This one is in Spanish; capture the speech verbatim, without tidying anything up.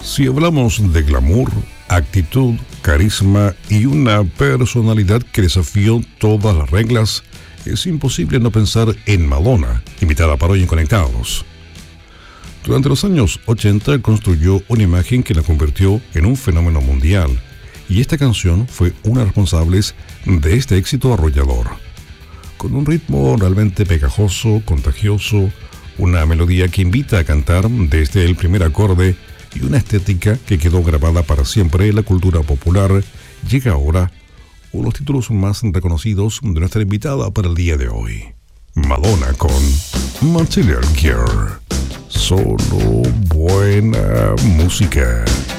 Si hablamos de glamour, actitud, carisma y una personalidad que desafió todas las reglas, es imposible no pensar en Madonna, invitada para Hoy en Conectados. Durante los años ochenta construyó una imagen que la convirtió en un fenómeno mundial, y esta canción fue una de las responsables de este éxito arrollador. Con un ritmo realmente pegajoso, contagioso, una melodía que invita a cantar desde el primer acorde y una estética que quedó grabada para siempre en la cultura popular, llega ahora uno de los títulos más reconocidos de nuestra invitada para el día de hoy. Madonna con Material Girl. Solo buena música.